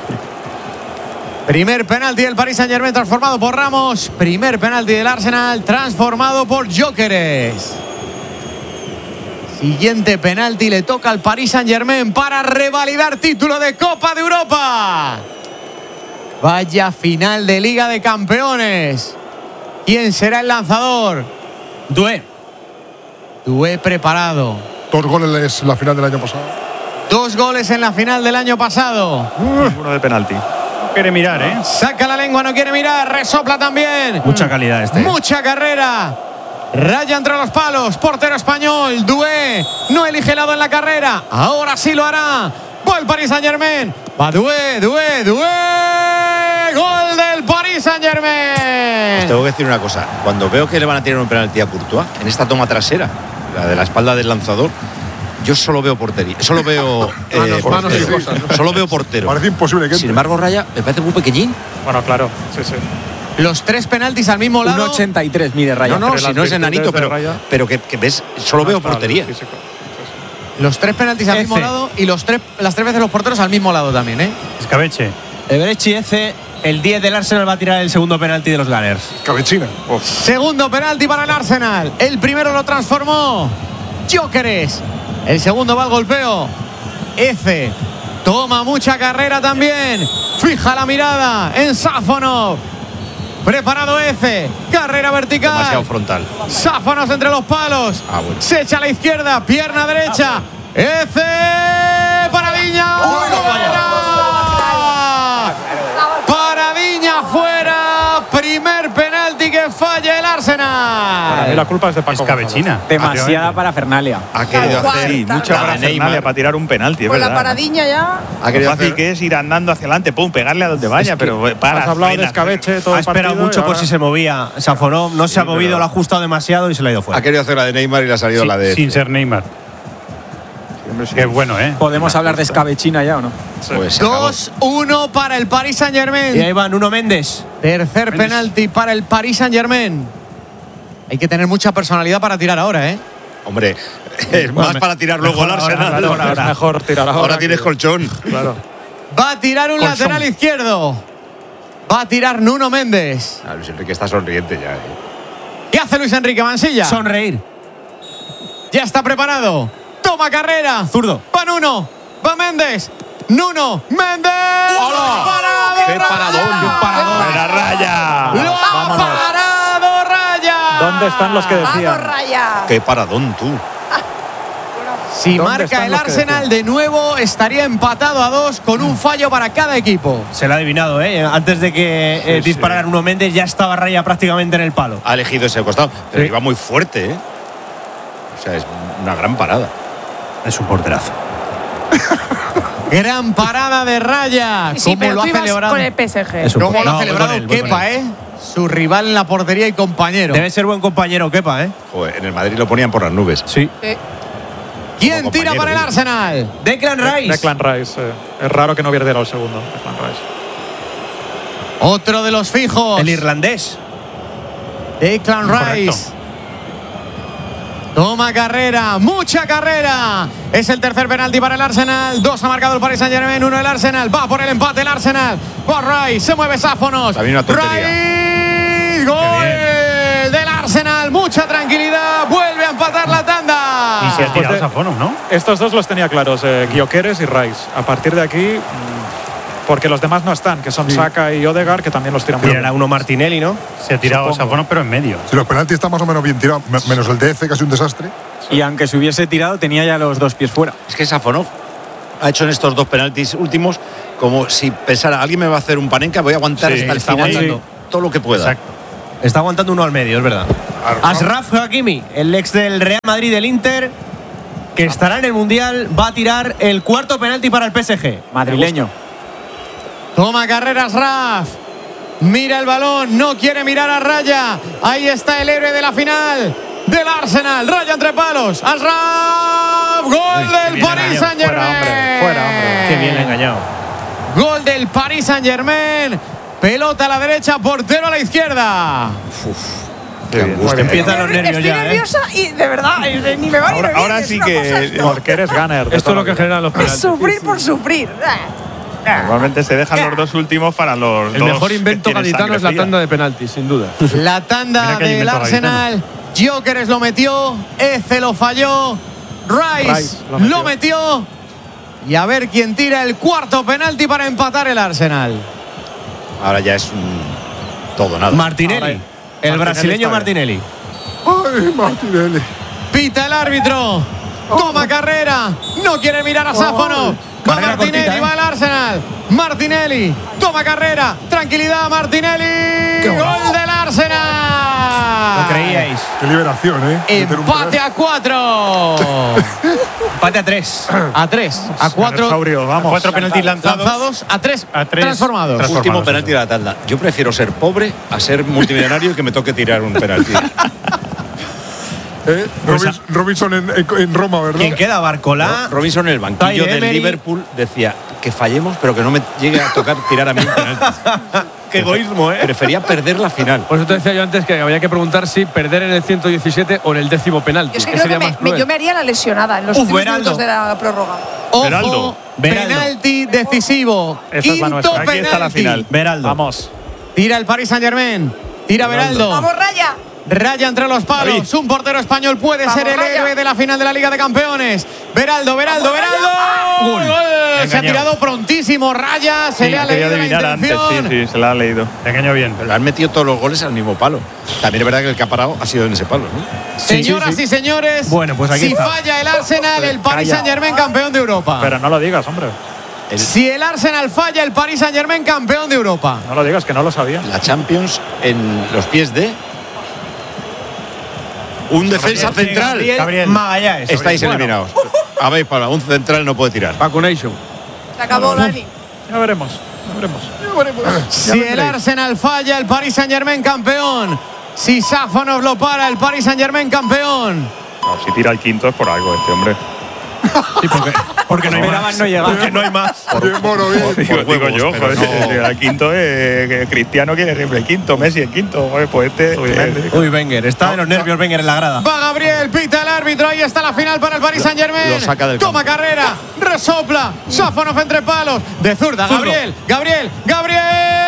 Primer penalti del Paris Saint-Germain transformado por Ramos. Primer penalti del Arsenal transformado por Gyökeres. Siguiente penalti le toca al Paris Saint-Germain para revalidar título de Copa de Europa. Vaya final de Liga de Campeones. ¿Quién será el lanzador?
Doué.
Doué preparado.
Dos goles en la final del año pasado.
Dos goles en la final del año pasado.
Ninguno de penalti.
No quiere mirar, ¿eh?
Saca la lengua, no quiere mirar. Resopla también.
Mucha calidad este.
Mucha carrera. Raya entre los palos. Portero español. Doué no elige lado en la carrera. Ahora sí lo hará. Va el Paris Saint-Germain. Va Doué, Doué, Doué. Gol del Paris Saint-Germain.
Tengo que decir una cosa. Cuando veo que le van a tirar un penalti a Courtois, en esta toma trasera, la de la espalda del lanzador, yo solo veo portería. Solo veo. eh,
Manos, manos y
portero.
cosas, ¿no?
Solo veo portero.
Parece imposible que
Sin
entre.
embargo, Raya me parece muy pequeñín.
Bueno, claro, sí, sí.
Los tres penaltis al mismo
Un
lado.
ochenta y tres mide Raya.
No, no,
Entre
si
las
no es
virtudes
enanito,
de
pero,
Raya.
pero que, que ves, solo veo portería.
Físico.
Los tres penaltis al
F.
mismo lado y los tres, las tres veces los porteros al mismo lado también, ¿eh?
Escabeche.
Eberechi Eze, el diez del Arsenal, va a tirar el segundo penalti de los Gunners.
Cabechina.
Segundo penalti para el Arsenal. El primero lo transformó Gyökeres. El segundo va al golpeo. Eze toma mucha carrera también. Fija la mirada en Sáfonov. Preparado Eze. Carrera vertical.
Demasiado frontal.
Sáfonos entre los palos.
Ah, bueno.
Se echa a la izquierda. Pierna derecha. Eze. Para Viña. ¡Fuera! Para Viña fuera. Primer penalti que falla el
Para mí
Arsenal.
la culpa es de Paco
Escabechina.
González.
Demasiada parafernalia.
Ha querido
Tal cual,
hacer.
Sí,
tal
mucha
la de
parafernalia
Neymar.
para tirar un penalti, es
Con la
verdad. ¿no?
paradiña ya.
Ha
Lo
querido
fácil
hacer.
que es ir andando hacia adelante, pum, pegarle a donde vaya, pero eh, para.
Has hablado de
frena.
Escabeche todo
Ha
el partido.
esperado
y
mucho por
ahora-
si se movía. Safonov no se ha movido,
pero-
lo ha ajustado demasiado y se le ha ido fuera.
Ha querido hacer la de Neymar y le ha salido
Sin,
la de.
sin ser Neymar.
Hombre, sí.
Qué bueno, ¿eh?
¿Podemos hablar de escabechina ya o no?
Pues se acabó.
dos uno para el Paris
Y ahí
Saint-Germain.
va Nuno Méndez.
Tercer penalti para el Paris Saint-Germain. Hay que tener mucha personalidad para tirar ahora, ¿eh?
Hombre, es más para tirar luego al Arsenal.
Claro,
ahora,
es mejor tirar ahora.
ahora tienes
que-
colchón.
Claro.
Va a tirar un
Colchón.
lateral izquierdo. Va a tirar Nuno Méndez.
Ah, Luis Enrique está sonriente ya. eh.
¿Qué hace Luis Enrique Mansilla?
Sonreír.
Ya está preparado. Toma carrera.
Zurdo.
Va Nuno. Va Méndez. Nuno. Méndez. ¡Parado,
¡Qué
Raya!
paradón!
¡Qué paradón!
¡La raya!
¡Lo ha parado Raya!
¿Dónde están los que decían?
Vamos, Raya.
Qué paradón tú.
Si
¿Dónde
marca
están
el
los que
Arsenal de nuevo, estaría empatado a dos con un fallo para cada equipo.
Se lo ha adivinado, ¿eh? Antes de que eh,
Sí,
disparara Nuno Méndez, ya estaba Raya prácticamente en el palo.
Ha elegido ese costado. Pero
Sí.
iba muy fuerte, ¿eh? O sea, es una gran parada.
Es un porterazo.
Gran parada de Raya.
Sí,
¿Cómo
pero
lo ha
tú ibas
celebrado?
con el P S G.
Es un-
¿Cómo lo
No,
ha
voy
celebrado
con él, voy con
Kepa,
él.
eh? Su rival en la portería y compañero.
Debe ser buen compañero, Kepa, ¿eh?
Joder, en el Madrid lo ponían por las nubes.
Sí.
Eh,
¿Quién
como
tira
compañero,
para el
digo.
Arsenal?
Declan Rice.
Declan Rice. eh. Es raro que no hubiera tirado el segundo. Declan Rice.
Otro de los fijos.
El irlandés.
Declan
Correcto.
Rice. Toma carrera, mucha carrera. Es el tercer penalti para el Arsenal. Dos ha marcado el Paris Saint-Germain, uno el Arsenal. Va por el empate el Arsenal. Va Rice, se mueve Sáfonos.
También una tontería.
Rice, gol del Arsenal. Mucha tranquilidad. Vuelve a empatar la tanda.
Y Sí, ha tirado Safonov, ¿no?
Estos dos los tenía claros, eh, Gyökeres y Rice. A partir de aquí, porque los demás no están, que son sí. Saka y Odegaard, que también los tiran muy bien.
Era uno Martinelli, ¿no?
Se ha tirado Safonov, pero en medio.
Si los penaltis están más o menos bien tirados, menos el D F, casi un desastre.
Y aunque se hubiese tirado, tenía ya los dos pies fuera.
Es que Safonov ha hecho en estos dos penaltis últimos como si pensara, alguien me va a hacer un Panenka, voy a aguantar
sí,
hasta el
está
final
aguantando
todo lo que pueda.
Exacto. Está aguantando uno al medio, es verdad. Ashraf Hakimi, el ex del Real Madrid del Inter, que estará en el Mundial, va a tirar el cuarto penalti para el P S G.
Madrileño.
Toma carrera Ashraf. Mira el balón, no quiere mirar a raya. Ahí está el héroe de la final del Arsenal. Raya entre palos. Ashraf. Gol Uy, del Paris Saint-Germain.
Fuera, hombre. Fuera, hombre.
Qué bien engañado.
Gol del Paris Saint-Germain. Pelota a la derecha, portero a la izquierda.
Uf. Qué angustia.
Empiezan los nervios
Estoy
ya. Estoy
nerviosa ¿eh? y de verdad, ni me va ni
ahora,
me viene.
ahora sí que.
Porque eres gunner.
Esto es lo que generan los penaltis.
Sufrir por sufrir.
Normalmente se dejan los dos últimos para los
El
dos.
mejor invento gaditano es la tanda de penaltis, sin duda.
La tanda del Arsenal. Gyökeres lo metió. Eze lo falló. Rice, Rice lo, metió. lo metió. Y a ver quién tira el cuarto penalti para empatar el Arsenal.
Ahora ya es un todo nada.
Martinelli. Ahora, el Martinelli brasileño Martinelli.
Ay, Martinelli.
Pita el árbitro. Toma oh. carrera. No quiere mirar a Safonov. Va Martinelli, cortita, ¿eh? Va el Arsenal. Martinelli. Toma carrera. Tranquilidad, Martinelli. Gol del Arsenal.
¿Lo creíais?
Qué liberación, ¿eh?
Empate a cuatro.
Empate a tres.
A tres. A cuatro.
Vamos.
A cuatro penaltis lanzados.
lanzados. A tres.
A tres
transformados.
transformados.
Último penalti de la tanda. Yo prefiero ser pobre a ser multimillonario y que me toque tirar un penalti.
Eh, Robinson, Robinson en, en Roma, ¿verdad?
¿Quién queda? Barcolá.
No, Robinson en el banquillo del Emery. Liverpool decía que fallemos, pero que no me llegue a tocar tirar a mí un penalti.
Qué egoísmo, ¿eh?
Prefería perder la final.
Por eso te decía yo antes que había que preguntar si perder en el ciento diecisiete o en el décimo penalti.
Yo es que creo que me, me, yo me haría la lesionada en los Uf, últimos minutos de la prórroga.
Ojo, Beraldo. penalti decisivo.
Esa
Quinto
es la nuestra.
penalti.
Aquí está la final.
Beraldo.
Vamos.
Tira el Paris Saint-Germain. Tira Beraldo.
Vamos, Raya.
Raya entre los palos. David. Un portero español puede Vamos, ser el Raya. héroe de la final de la Liga de Campeones. Beraldo, Beraldo, Vamos, Beraldo. Gol. Gol. Se ha tirado prontísimo. Raya. Se sí, le ha leído la intención.
Antes, sí, sí, se la ha leído.
Te engañó bien.
Pero han metido todos los goles al mismo palo. También es verdad que el que ha parado ha sido en ese palo, ¿no?
Señoras sí, sí, sí. y señores.
Bueno, pues aquí
si
está.
falla el Arsenal, el Paris Saint-Germain campeón de Europa.
Pero no lo digas, hombre.
El,
si el Arsenal falla, el Paris Saint-Germain campeón de Europa.
No lo digas, que no lo sabía.
La Champions en los pies de un defensa
Gabriel,
central.
Gabriel, Gabriel Magallanes.
Estáis
bueno.
eliminados. Habéis para un central no puede tirar.
Vacunation.
Se acabó, Dani.
Ya veremos. Ya veremos.
Ya veremos.
Si ya el Arsenal falla, el Paris Saint-Germain campeón. Si Safonov lo para, el Paris Saint-Germain campeón.
No, si tira el quinto es por algo este hombre.
Sí, porque, porque no hay más.
No llegar. Porque no hay más.
Por, bien, bueno, bien.
Por, digo, por huevos, digo yo, joder, no. El quinto es Cristiano quiere siempre el quinto, Messi el quinto, joder, pues este.
Uy, Uy, Wenger, está no, de los nervios no. Wenger en la grada.
Va Gabriel, pita el árbitro, ahí está la final para el Paris Saint-Germain.
Lo saca del
Toma
campo.
carrera, resopla, Safonov entre palos, de zurda,
Zurdo.
Gabriel, Gabriel, Gabriel.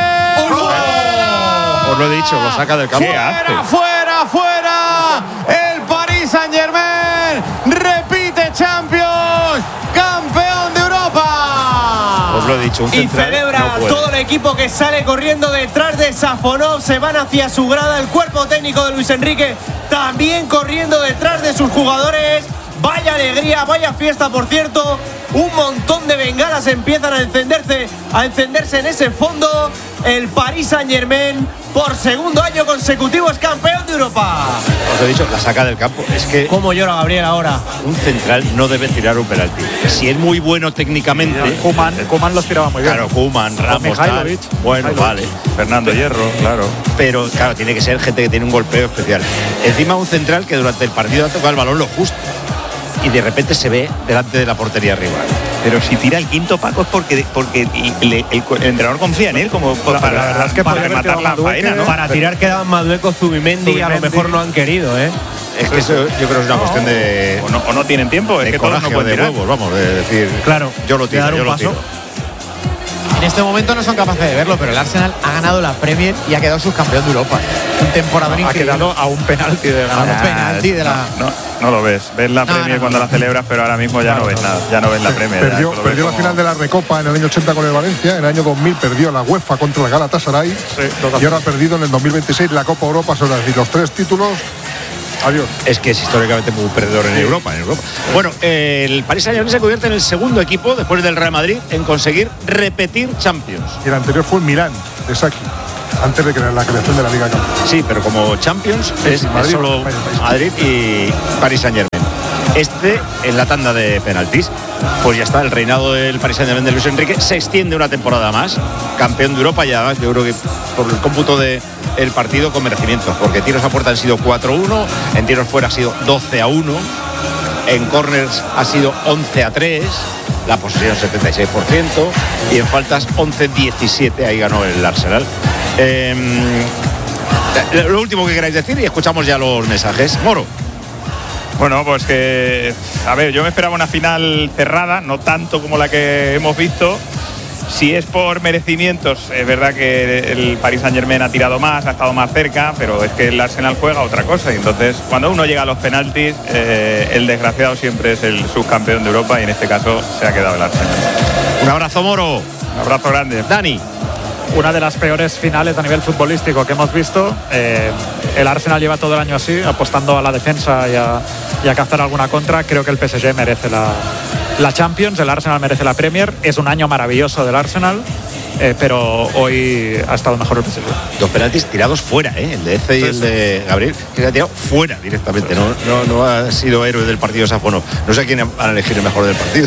Os lo he dicho, lo saca del campo.
Fuera, fuera, fuera. El Paris Saint-Germain repite Champions, campeón de Europa.
Os lo he dicho, un
y
central
celebra
no
todo el equipo que sale corriendo detrás de Safonov. Se van hacia su grada. El cuerpo técnico de Luis Enrique también corriendo detrás de sus jugadores. Vaya alegría, vaya fiesta, por cierto. Un montón de bengalas empiezan a encenderse, a encenderse en ese fondo. El Paris Saint-Germain, por segundo año consecutivo, es campeón de Europa.
Os he dicho, la saca del campo. Es que
¿cómo llora Gabriel ahora?
Un central no debe tirar un penalti. Si es muy bueno técnicamente.
Koeman, Koeman los tiraba muy bien.
Claro, Koeman, Ramos, tal. Bueno,
Mihailovic.
vale.
Fernando Hierro, claro.
Pero claro, tiene que ser gente que tiene un golpeo especial. Encima un central que durante el partido ha tocado el balón lo justo. Y de repente se ve delante de la portería rival.
Pero si tira el quinto, Paco, es porque, porque le, el, el entrenador confía en él como
la,
para,
la verdad es que
para rematar la faena, ¿no?
Para tirar quedaban Madueco, Zubimendi, a lo mejor no han querido, ¿eh?
Es que eso yo creo que es una no. cuestión de.
O no, o no tienen tiempo, es
de
que
coraje,
todos no pueden
de
tirar.
huevos, vamos, de decir.
Claro,
yo lo tiro, yo lo
paso.
tiro.
En este momento no son capaces de verlo, pero el Arsenal ha ganado la Premier y ha quedado subcampeón de Europa. Un temporador
no,
increíble.
Ha quedado a un penalti de la...
A un penalti de la...
No, no, no lo ves. Ves la
No,
Premier
no, no,
cuando
no.
la celebras, pero ahora mismo ya
Claro,
no ves
no.
nada. Ya no ves la Premier. ya,
Perdió,
lo ves
perdió la
como-
final de la Recopa en el año ochenta con el Valencia, en el año dos mil perdió la UEFA contra el Galatasaray y ahora ha perdido en el dos mil veintiséis la Copa Europa. Son decir, los tres títulos. Adiós.
Es que es históricamente muy perdedor en Europa, en Europa. Bueno, eh, el Paris Saint-Germain se convierte en el segundo equipo después del Real Madrid en conseguir repetir Champions.
Y el anterior fue el Milán de Saki, antes de crear la creación de la Liga de Campeones.
Sí, pero como Champions
Sí,
es,
sí,
es
Madrid,
solo
España, País.
Madrid y Paris Saint-Germain. Este en la tanda de penaltis. Pues ya está, el reinado del Paris Saint-Germain de Luis Enrique se extiende una temporada más. Campeón de Europa y además yo creo que por el cómputo de el partido con merecimiento, porque tiros a puerta han sido cuatro uno, en tiros fuera ha sido doce a uno, en corners ha sido once a tres, la posesión setenta y seis por ciento y en faltas once diecisiete, ahí ganó el Arsenal. Eh, lo último que queráis decir y escuchamos ya los mensajes. Moro.
Bueno, pues que, a ver, yo me esperaba una final cerrada, no tanto como la que hemos visto. Si es por merecimientos, es verdad que el Paris Saint-Germain ha tirado más, ha estado más cerca, pero es que el Arsenal juega otra cosa. Y entonces, cuando uno llega a los penaltis, eh, el desgraciado siempre es el subcampeón de Europa y en este caso se ha quedado el Arsenal.
Un abrazo, Moro.
Un abrazo grande.
Dani.
Una de las peores finales a nivel futbolístico que hemos visto. Eh, el Arsenal lleva todo el año así, apostando a la defensa y a, y a cazar alguna contra. Creo que el P S G merece la, la Champions, el Arsenal merece la Premier. Es un año maravilloso del Arsenal, eh, pero hoy ha estado mejor el P S G.
Dos penaltis tirados fuera, ¿eh? El de Eze y el de Gabriel, que se ha tirado fuera directamente. No, no, no ha sido héroe del partido Safonov. No sé quién van a elegir el mejor del partido.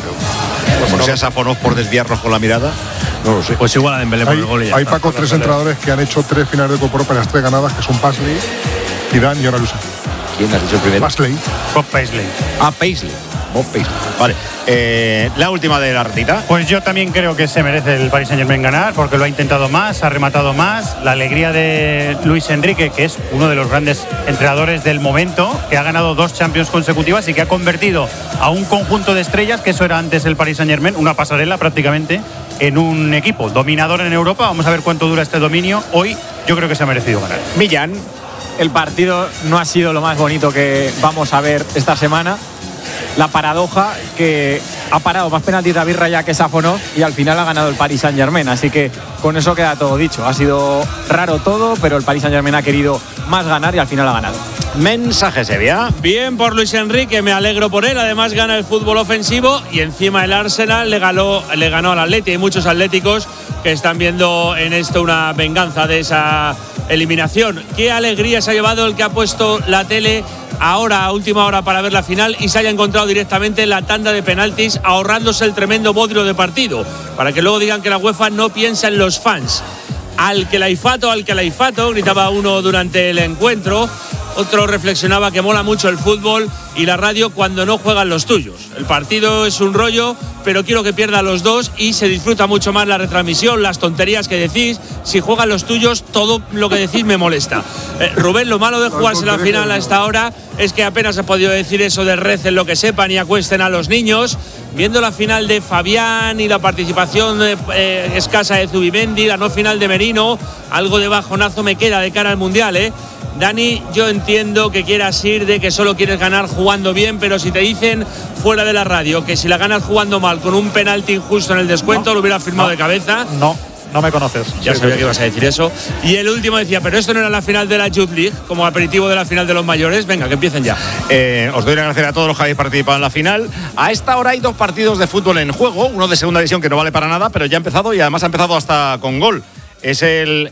Pero como sea Safonov por desviarnos con la mirada, no lo sé.
Pues igual a Dembélé por
Hay,
el gol y ya
hay
está.
Paco, tres entrenadores que han hecho tres finales de Copa Europa en las tres ganadas, que son Paisley, Zidane y ahora Luis Enrique.
¿Quién has dicho primero?
Paisley.
Bob Paisley.
Ah, Paisley. Bob Paisley. Vale. Eh, la última de la ratita.
Pues yo también creo que se merece el Paris Saint-Germain ganar, porque lo ha intentado más, ha rematado más. La alegría de Luis Enrique, que es uno de los grandes entrenadores del momento, que ha ganado dos Champions consecutivas y que ha convertido a un conjunto de estrellas, que eso era antes el Paris Saint-Germain, una pasarela prácticamente, en un equipo dominador en Europa. Vamos a ver cuánto dura este dominio. Hoy yo creo que se ha merecido ganar.
Millán. El partido no ha sido lo más bonito que vamos a ver esta semana. La paradoja que ha parado más penaltis David Raya que Safonov y al final ha ganado el Paris Saint-Germain. Así que con eso queda todo dicho. Ha sido raro todo, pero el Paris Saint-Germain ha querido más ganar y al final ha ganado.
Mensaje, Sevilla.
Bien por Luis Enrique, me alegro por él. Además gana el fútbol ofensivo y encima el Arsenal le ganó, le ganó al Atleti. Hay muchos atléticos que están viendo en esto una venganza de esa eliminación. Qué alegría se ha llevado el que ha puesto la tele ahora a última hora para ver la final y se haya encontrado directamente en la tanda de penaltis, ahorrándose el tremendo bodrio de partido, para que luego digan que la UEFA no piensa en los fans. Al que laifato, al que laifato, gritaba uno durante el encuentro. Otro reflexionaba que mola mucho el fútbol y la radio cuando no juegan los tuyos. El partido es un rollo, pero quiero que pierdan los dos y se disfruta mucho más la retransmisión, las tonterías que decís. Si juegan los tuyos, todo lo que decís me molesta. Eh, Rubén, lo malo de jugarse la final a esta hora es que apenas ha podido decir eso de recen lo que sepan y acuesten a los niños. Viendo la final de Fabián y la participación eh, escasa de Zubimendi, la no final de Merino, algo de bajonazo me queda de cara al Mundial, ¿eh? Dani, yo entiendo que quieras ir de que solo quieres ganar jugando bien, pero si te dicen fuera de la radio que si la ganas jugando mal con un penalti injusto en el descuento, no, lo hubiera firmado
no,
de cabeza.
No, no me conoces.
Ya sabía que ibas a decir eso. Y el último decía, pero esto no era la final de la Youth League, como aperitivo de la final de los mayores. Venga, que empiecen ya.
Eh, os doy las gracias a todos los que habéis participado en la final. A esta hora hay dos partidos de fútbol en juego, uno de segunda división que no vale para nada, pero ya ha empezado y además ha empezado hasta con gol. Es el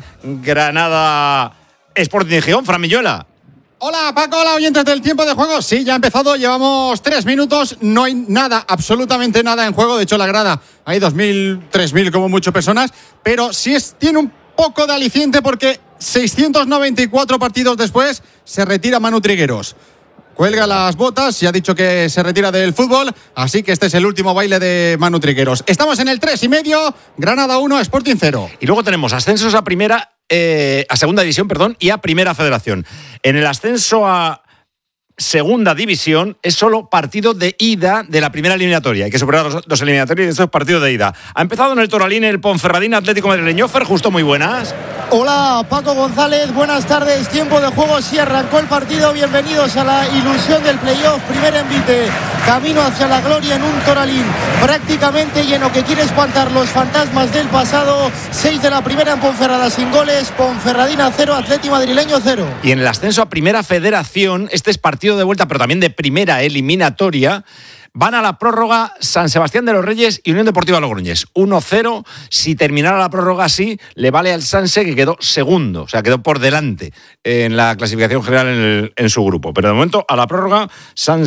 Granada Sporting de Gijón, Fran Milluela.
Hola Paco, hola oyentes del tiempo de juego. Sí, ya ha empezado, llevamos tres minutos, no hay nada, absolutamente nada en juego. De hecho, la grada hay dos mil, tres mil como mucho personas, pero sí es, tiene un poco de aliciente porque seiscientos noventa y cuatro partidos después se retira Manu Trigueros. Cuelga las botas y ha dicho que se retira del fútbol, así que este es el último baile de Manu Trigueros. Estamos en el tres y medio, Granada uno, Sporting cero.
Y luego tenemos ascensos a primera, eh, a segunda división, perdón, y a primera federación. En el ascenso a segunda división es solo partido de ida de la primera eliminatoria. Hay que superar los dos eliminatorios y esto es partido de ida. Ha empezado en el Toralín el Ponferradina Atlético Madrileño. Fer Justo, muy buenas.
Hola, Paco González, buenas tardes. Tiempo de juego, sí arrancó el partido. Bienvenidos a la ilusión del playoff. Primer envite, camino hacia la gloria en un Toralín prácticamente lleno que quiere espantar los fantasmas del pasado. Seis de la primera en Ponferrada sin goles. Ponferradina cero, Atlético Madrileño cero.
Y en el ascenso a Primera Federación, este es partido de vuelta, pero también de primera eliminatoria. Van a la prórroga San Sebastián de los Reyes y Unión Deportiva Logroñés. uno cero. Si terminara la prórroga así, le vale al Sanse, que quedó segundo. O sea, quedó por delante en la clasificación general en, el, en su grupo. Pero de momento, a la prórroga, San